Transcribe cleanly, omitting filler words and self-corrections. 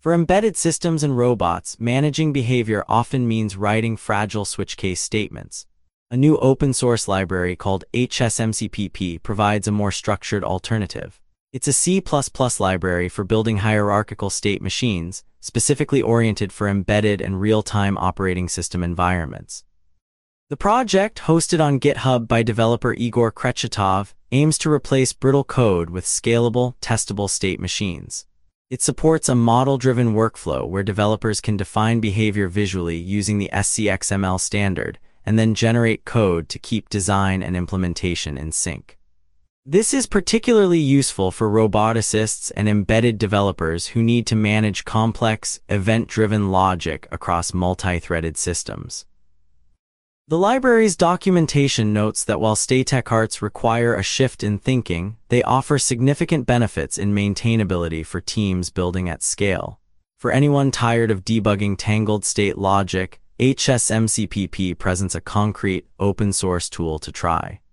For embedded systems and robots, managing behavior often means writing fragile switch case statements. A new open-source library called HSMCPP provides a more structured alternative. It's a C++ library for building hierarchical state machines, specifically oriented for embedded and real-time operating system environments. The project, hosted on GitHub by developer Igor Krechetov, aims to replace brittle code with scalable, testable state machines. It supports a model-driven workflow where developers can define behavior visually using the SCXML standard and then generate code to keep design and implementation in sync. This is particularly useful for roboticists and embedded developers who need to manage complex, event-driven logic across multi-threaded systems. The library's documentation notes that while state-tech-arts require a shift in thinking, they offer significant benefits in maintainability for teams building at scale. For anyone tired of debugging tangled state logic, HSMCPP presents a concrete, open-source tool to try.